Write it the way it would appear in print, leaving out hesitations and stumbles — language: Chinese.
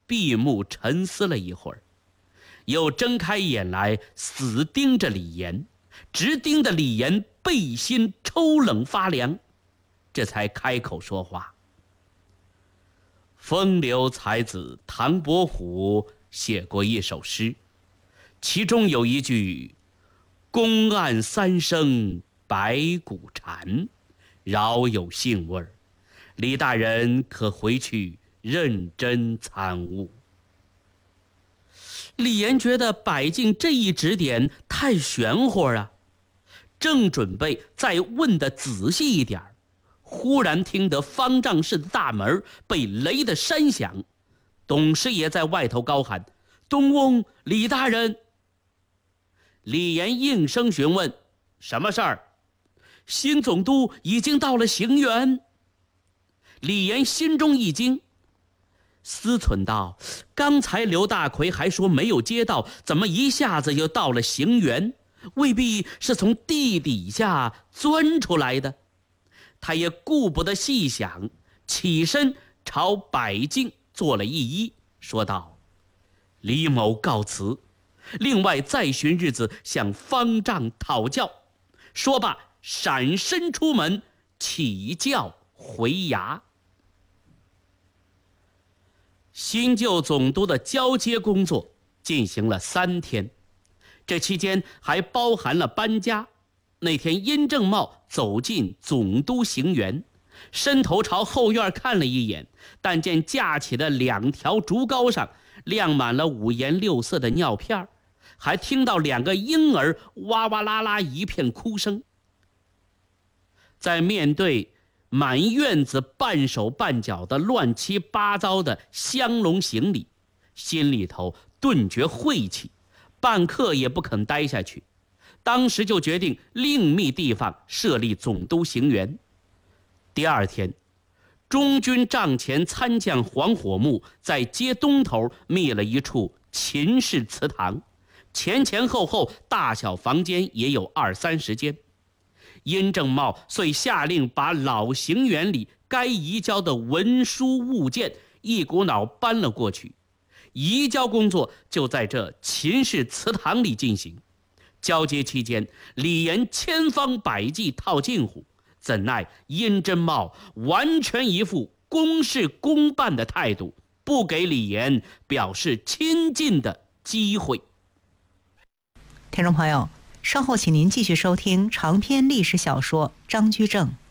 闭目沉思了一会儿，又睁开眼来，死盯着李岩，直盯得李岩背心抽冷发凉，这才开口说话。风流才子唐伯虎写过一首诗，其中有一句公案三声白骨蝉，饶有兴味儿，李大人可回去认真参悟。李岩觉得百姓这一指点太玄乎啊，正准备再问得仔细一点，忽然听得方丈室的大门被雷得山响，董师爷在外头高喊：“东翁，李大人！”李岩应声询问：“什么事儿？”“新总督已经到了行辕。”李岩心中一惊，思忖道：“刚才刘大奎还说没有接到，怎么一下子又到了行辕？未必是从地底下钻出来的。”他也顾不得细想，起身朝百姓做了一揖，说道：“李某告辞，另外再寻日子向方丈讨教。”说罢闪身出门，起轿回衙。新旧总督的交接工作进行了3天，这期间还包含了搬家。那天殷正茂走进总督行辕，伸头朝后院看了一眼，但见架起的2条竹篙上晾满了5颜6色的尿片，还听到2个婴儿哇哇啦啦一片哭声。在面对满院子半手半脚的乱七八糟的香笼行李，心里头顿觉晦气，半刻也不肯待下去。当时就决定另觅地方设立总督行辕。第2天，中军帐前参将黄火木在街东头觅了一处秦式祠堂，前前后后大小房间也有20-30间。殷正茂遂下令把老行辕里该移交的文书物件一股脑搬了过去，移交工作就在这秦式祠堂里进行。交接期间，李岩千方百计套近乎，怎奈殷真茂完全一副公事公办的态度，不给李岩表示亲近的机会。 听众朋友，稍后请您继续收听长篇历史小说《张居正》。